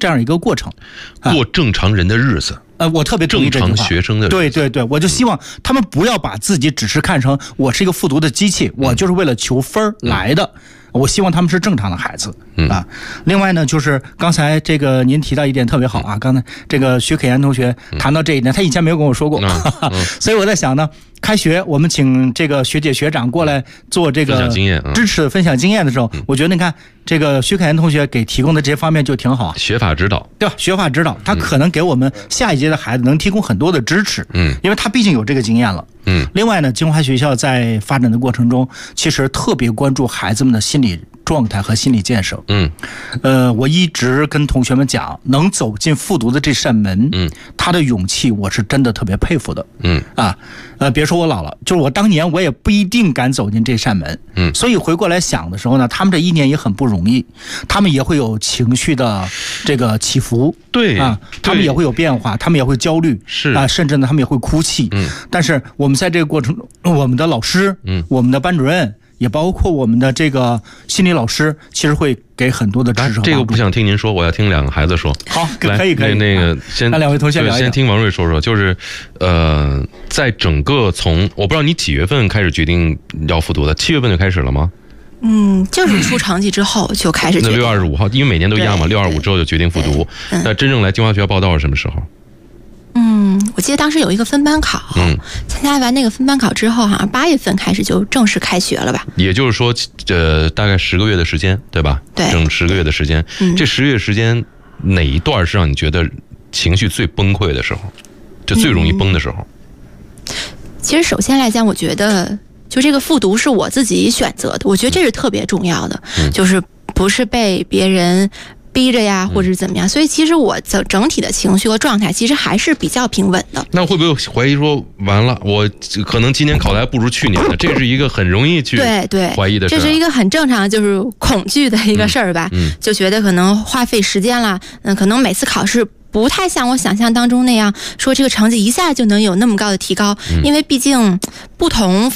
这样一个过程， 过正常人的日子。 我特别同意这句话， 正常学生的对对对，我就希望他们不要把自己只是看成我是一个复读的机器，我就是为了求分来的。我希望他们是正常的孩子啊。另外呢，就是刚才这个您提到一点特别好啊，刚才这个徐可言同学谈到这一点，他以前没有跟我说过，所以我在想呢，开学我们请这个学姐学长过来做这个支持分享经验的时候，我觉得你看这个徐可言同学给提供的这些方面就挺好， 学法指导， 对吧？学法指导，他可能给我们下一届的孩子能提供很多的支持，因为他毕竟有这个经验了。另外呢，金华学校在发展的过程中，其实特别关注孩子们的心理状态和心理建设。我一直跟同学们讲，能走进复读的这扇门，他的勇气我是真的特别佩服的。别说我老了，就是我当年我也不一定敢走进这扇门。所以回过来想的时候呢，他们这一年也很不容易，他们也会有情绪的这个起伏， 对啊， 他们也会有变化，他们也会焦虑， 是啊，甚至呢他们也会哭泣。但是我们在这个过程中，我们的老师，我们的班主任，也包括我们的这个心理老师，其实会给很多的支持。 这个不想听您说，我要听两个孩子说。 好，可以。 那个先让两位同学聊一聊。 先听王瑞说说，就是在整个我不知道你几月份开始决定要复读的，7月份就开始了吗？ 就是出成绩之后就开始决定。 那6月25号，因为每年都一样嘛，6月25之后就决定复读。那真正来金华学校报到是什么时候？ 我记得当时有一个分班考，参加完那个分班考之后，好像8月份开始就正式开学了吧？也就是说，大概10个月的时间，对吧？ 对， 整10个月的时间。这10个月时间，哪一段是让你觉得情绪最崩溃的时候，就最容易崩的时候？ 其实首先来讲，我觉得就这个复读是我自己选择的，我觉得这是特别重要的，就是不是被别人逼着呀，或者是怎么样，所以其实我整体的情绪和状态其实还是比较平稳的。 那会不会怀疑说，完了，我可能今年考的还不如去年的？这是一个很容易去怀疑的事。 这是一个很正常，就是恐惧的一个事儿吧。就觉得可能花费时间了，可能每次考试不太像我想象当中那样，说这个成绩一下就能有那么高的提高，因为毕竟不同